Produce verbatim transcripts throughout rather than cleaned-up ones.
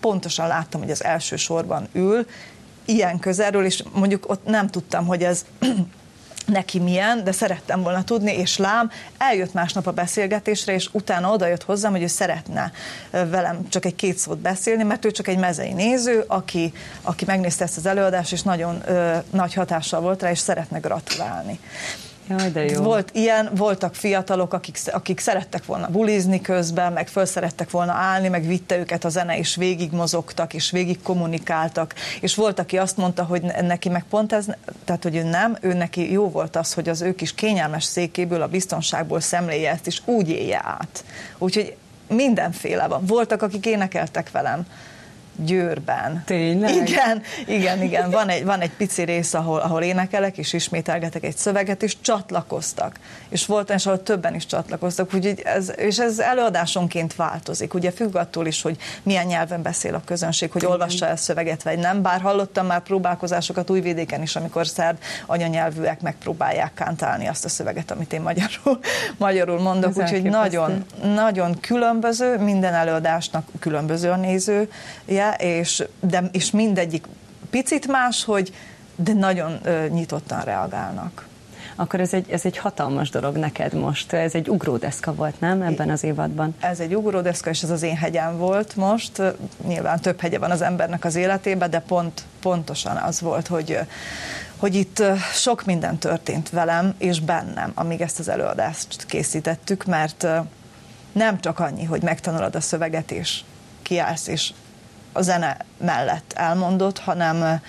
pontosan láttam, hogy az első sorban ül, ilyen közelről, és mondjuk ott nem tudtam, hogy ez neki milyen, de szerettem volna tudni, és lám, eljött másnap a beszélgetésre, és utána odajött hozzám, hogy ő szeretne velem csak egy két szót beszélni, mert ő csak egy mezei néző, aki, aki megnézte ezt az előadást, és nagyon ö, nagy hatással volt rá, és szeretne gratulálni. Jaj, de jó. Volt ilyen, voltak fiatalok, akik, akik szerettek volna bulizni közben, meg föl szerettek volna állni, meg vitte őket a zene, és végig mozogtak, és végig kommunikáltak, és volt, aki azt mondta, hogy neki meg pont ez, tehát, hogy ő nem, ő neki jó volt az, hogy az ő kis kényelmes székéből, a biztonságból szemléje ezt, és úgy élje át. Úgyhogy mindenféle van. Voltak, akik énekeltek velem Győrben. Tényleg? Igen, igen, igen. Van egy, van egy pici rész, ahol, ahol énekelek, és ismételgetek egy szöveget, és csatlakoztak. És volt, és ahol többen is csatlakoztak, úgyhogy ez, és ez előadásonként változik. Ugye függ attól is, hogy milyen nyelven beszél a közönség, hogy olvassa el szöveget, vagy nem. Bár hallottam már próbálkozásokat Újvidéken is, amikor szerb anyanyelvűek megpróbálják kántálni azt a szöveget, amit én magyarul, magyarul mondok. Úgyhogy nagyon, nagyon különböző, minden előadásnak különböző a nézője, és, de, és mindegyik picit más, hogy, de nagyon ö, nyitottan reagálnak. Akkor ez egy, ez egy hatalmas dolog neked most. Ez egy ugródeszka volt, nem? Ebben az évadban. Ez egy ugródeszka, és ez az én hegyem volt most. Nyilván több hegye van az embernek az életében, de pont, pontosan az volt, hogy, hogy itt sok minden történt velem és bennem, amíg ezt az előadást készítettük, mert nem csak annyi, hogy megtanulod a szöveget, és kiállsz, és a zene mellett elmondott, hanem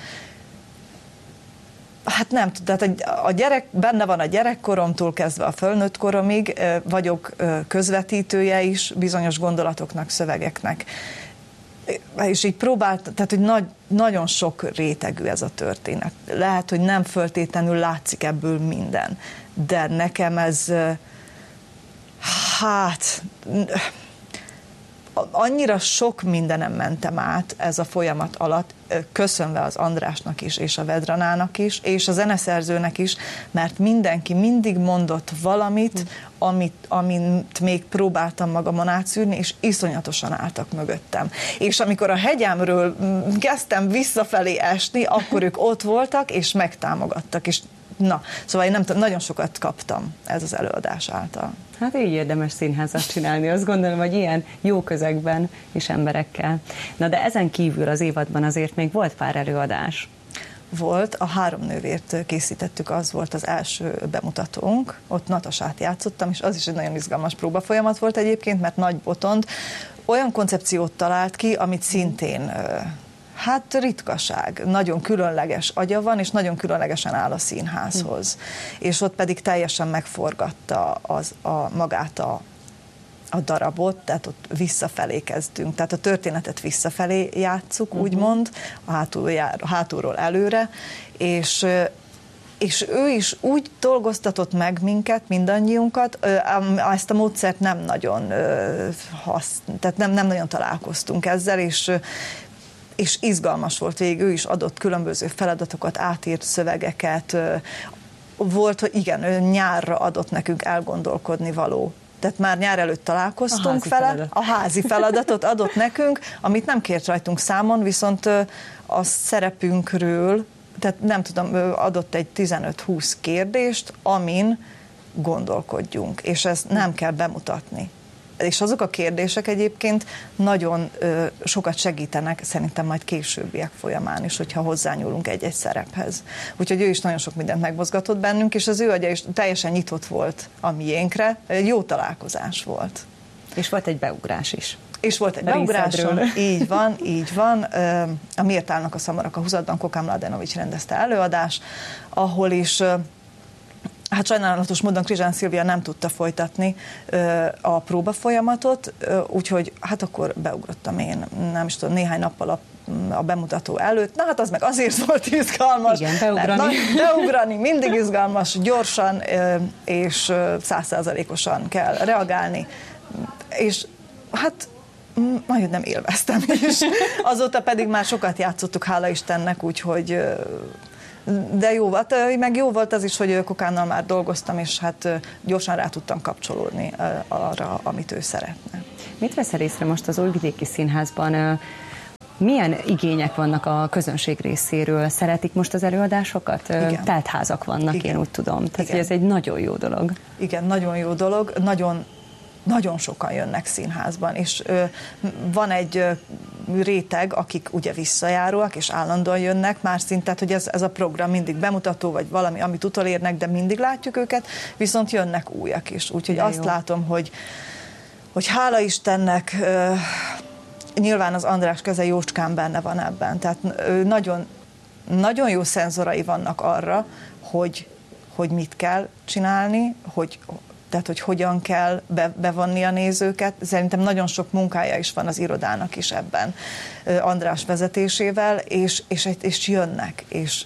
hát nem tudom, tehát a gyerek, benne van a gyerekkoromtól kezdve a fölnőtt koromig, vagyok közvetítője is bizonyos gondolatoknak, szövegeknek. És így próbáltam, tehát hogy nagy, nagyon sok rétegű ez a történet. Lehet, hogy nem föltétlenül látszik ebből minden, de nekem ez hát annyira sok mindenem mentem át ez a folyamat alatt, köszönve az Andrásnak is, és a Vedranának is, és a zeneszerzőnek is, mert mindenki mindig mondott valamit, amit, amit még próbáltam magamon átszűrni, és iszonyatosan álltak mögöttem. És amikor a hegyemről kezdtem visszafelé esni, akkor ők ott voltak, és megtámogattak, és na, szóval én nem tudom, nagyon sokat kaptam ez az előadás által. Hát így érdemes színházat csinálni, azt gondolom, hogy ilyen jó közegben és emberekkel. Na de ezen kívül az évadban azért még volt pár előadás. Volt, a Három nővért készítettük, az volt az első bemutatónk, ott Natasát játszottam, és az is egy nagyon izgalmas próbafolyamat volt egyébként, mert Nagy Botond olyan koncepciót talált ki, amit szintén hát ritkaság, nagyon különleges agya van, és nagyon különlegesen áll a színházhoz. Hm. És ott pedig teljesen megforgatta az, a, magát a, a darabot, tehát ott visszafelé kezdtünk, tehát a történetet visszafelé játsszuk, uh-huh. úgymond, a hátuljára, hátulról előre, és és ő is úgy dolgoztatott meg minket, mindannyiunkat, ezt a módszert nem nagyon hasz, tehát nem, nem nagyon találkoztunk ezzel, és és izgalmas volt végig, ő is adott különböző feladatokat, átírt szövegeket, volt, hogy igen, ő nyárra adott nekünk elgondolkodni való. Tehát már nyár előtt találkoztunk a vele, feladat. a házi feladatot adott nekünk, amit nem kért rajtunk számon, viszont a szerepünkről, tehát nem tudom, adott egy tizenöt-húsz kérdést, amin gondolkodjunk, és ezt nem kell bemutatni. És azok a kérdések egyébként nagyon ö, sokat segítenek, szerintem majd későbbiek folyamán is, hogyha hozzányúlunk egy-egy szerephez. Úgyhogy ő is nagyon sok mindent megmozgatott bennünk, és az ő agya is teljesen nyitott volt a miénkre. Egy jó találkozás volt. És volt egy beugrás is. És volt egy beugrásom, így van, így van. A Miért állnak a szamarak a húzatban, Kokám Mladenovics rendezte előadás, ahol is hát sajnálatos módon Krizsán Szilvia nem tudta folytatni ö, a próbafolyamatot, ö, úgyhogy hát akkor beugrottam én, nem is tudom, néhány nappal a, a bemutató előtt. Na hát az meg azért volt izgalmas. Igen, beugrani. Na, beugrani mindig izgalmas, gyorsan ö, és százszázalékosan kell reagálni. És hát majd nem élveztem is. Azóta pedig már sokat játszottuk, hála Istennek, úgyhogy ö, de jó volt, meg jó volt az is, hogy Kokánnal már dolgoztam, és hát gyorsan rá tudtam kapcsolódni arra, amit ő szeretne. Mit veszel észre most az Újvidéki Színházban? Milyen igények vannak a közönség részéről? Szeretik most az előadásokat? Igen. Teltházak vannak, igen. Én úgy tudom. Tehát ez egy nagyon jó dolog. Igen, nagyon jó dolog. Nagyon, nagyon sokan jönnek színházban, és ö, van egy ö, réteg, akik ugye visszajáróak, és állandóan jönnek már szinte, hogy ez, ez a program mindig bemutató, vagy valami, amit utolérnek, de mindig látjuk őket, viszont jönnek újak is. Úgyhogy de azt jó. látom, hogy, hogy hála Istennek, ö, nyilván az András keze jócskán benne van ebben, tehát ö, nagyon, nagyon jó szenzorai vannak arra, hogy, hogy mit kell csinálni, hogy tehát, hogy hogyan kell be, bevonni a nézőket. Szerintem nagyon sok munkája is van az irodának is ebben András vezetésével, és, és, és jönnek, és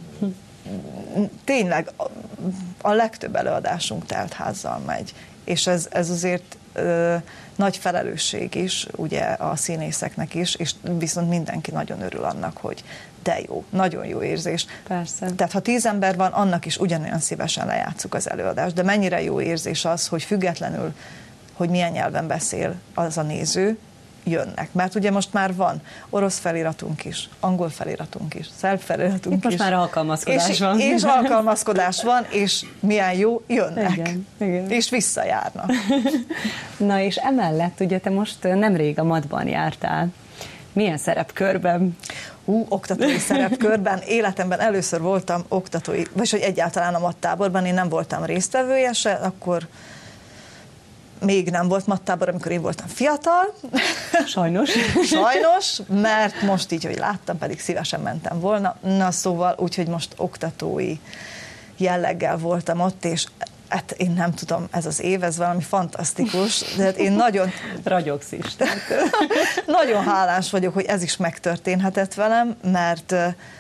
tényleg a, a legtöbb előadásunk teltházzal megy, és ez, ez azért ö, nagy felelősség is, ugye a színészeknek is, és viszont mindenki nagyon örül annak, hogy de jó, nagyon jó érzés. Persze. Tehát ha tíz ember van, annak is ugyanolyan szívesen lejátszuk az előadást, de mennyire jó érzés az, hogy függetlenül, hogy milyen nyelven beszél az a néző, jönnek. Mert ugye most már van orosz feliratunk is, angol feliratunk is, szerb feliratunk Itt is. Most már alkalmazkodás és, van. És alkalmazkodás van, és milyen jó, jönnek. Igen, igen. És visszajárnak. Na és emellett, ugye te most nemrég a MAD-ban jártál. Milyen szerepkörben? Hú, oktatói szerepkörben. Életemben először voltam oktatói, vagy hogy egyáltalán a MAD táborban, én nem voltam résztvevője se, akkor még nem volt MAD tábor, amikor én voltam fiatal. Sajnos. Sajnos, mert most így, hogy láttam, pedig szívesen mentem volna. Na szóval, úgyhogy most oktatói jelleggel voltam ott, és hát én nem tudom, ez az év, ez valami fantasztikus, de hát én nagyon... Ragyogsz is. Nagyon hálás vagyok, hogy ez is megtörténhetett velem, mert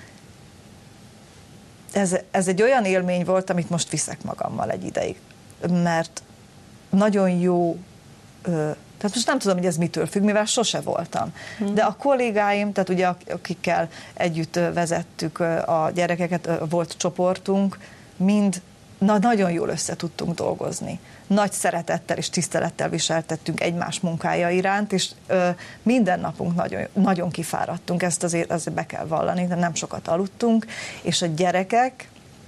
ez, ez egy olyan élmény volt, amit most viszek magammal egy ideig, mert nagyon jó, tehát most nem tudom, hogy ez mitől függ, mivel sose voltam. De a kollégáim, tehát ugye akikkel együtt vezettük a gyerekeket, volt csoportunk, mind na, nagyon jól össze tudtunk dolgozni. Nagy szeretettel és tisztelettel viseltettünk egymás munkája iránt, és ö, minden napunk nagyon, nagyon kifáradtunk, ezt azért, azért be kell vallani, de nem sokat aludtunk, és a gyerekek,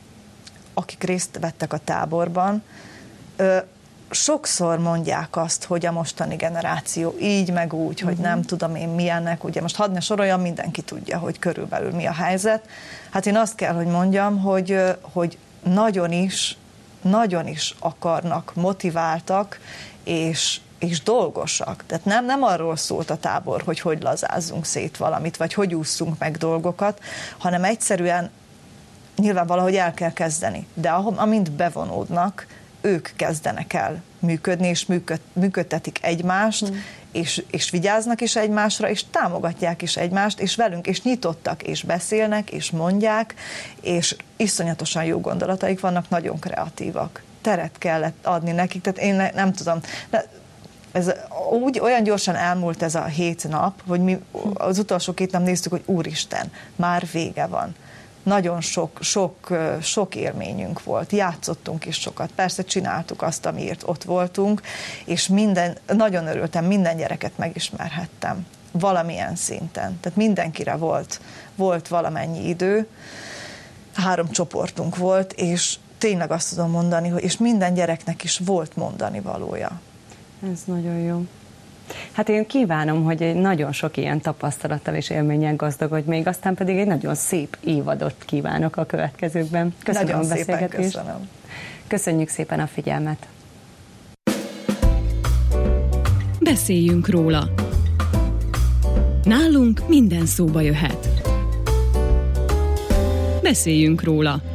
akik részt vettek a táborban, ö, sokszor mondják azt, hogy a mostani generáció így meg úgy, hogy uh-huh. nem tudom én milyennek, ugye most hadd ne soroljam, mindenki tudja, hogy körülbelül mi a helyzet. Hát én azt kell, hogy mondjam, hogy, hogy nagyon is, nagyon is akarnak, motiváltak, és, és dolgosak. Tehát nem, nem arról szólt a tábor, hogy hogy lazázzunk szét valamit, vagy hogy ússzunk meg dolgokat, hanem egyszerűen nyilván valahogy el kell kezdeni. De amint bevonódnak, ők kezdenek el működni, és működ, működtetik egymást, hmm. és, és vigyáznak is egymásra, és támogatják is egymást, és velünk, és nyitottak, és beszélnek, és mondják, és iszonyatosan jó gondolataik vannak, nagyon kreatívak. Teret kellett adni nekik, tehát én ne, nem tudom, de ez úgy, olyan gyorsan elmúlt ez a hét nap, hogy mi az utolsó két nap néztük, hogy úristen, már vége van. Nagyon sok, sok, sok élményünk volt, játszottunk is sokat, persze csináltuk azt, amiért ott voltunk, és minden, nagyon örültem, minden gyereket megismerhettem, valamilyen szinten, tehát mindenkire volt, volt valamennyi idő, három csoportunk volt, és tényleg azt tudom mondani, hogy és minden gyereknek is volt mondani valója. Ez nagyon jó. Hát én kívánom, hogy egy nagyon sok ilyen tapasztalattal és élménnyel gazdagodj még, aztán pedig egy nagyon szép évadot kívánok a következőkben. Köszönöm nagyon a beszélgetést. Szépen köszönöm. Köszönjük szépen a figyelmet. Beszéljünk róla. Nálunk minden szóba jöhet. Beszéljünk róla.